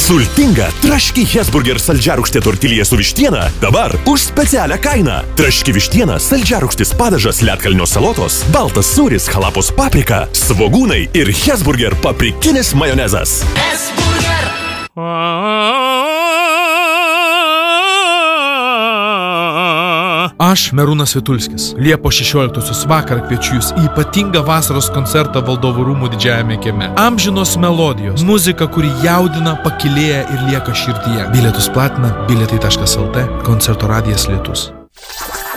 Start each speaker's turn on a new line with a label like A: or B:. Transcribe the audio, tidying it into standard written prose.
A: Sultinga traški Hesburger saldžiarūgštė tortilija su vištiena dabar už specialią kainą. Traški vištiena, saldžiarūgštis padažas, ledkalnio salotos, baltas sūris, halapos paprika, svogūnai ir Hesburger paprikinis majonezas. Hesburger!
B: Aš, Merūnas Vitulskis, Liepos 16 vakarą kviečiu jūs į ypatingą vasaros koncertą Valdovų rūmų didžiajame kieme. Amžinos melodijos, muzika, kuri jaudina, pakilėja ir lieka širdyje. Bilietus platina bilietai.lt, koncerto radijas Lietus.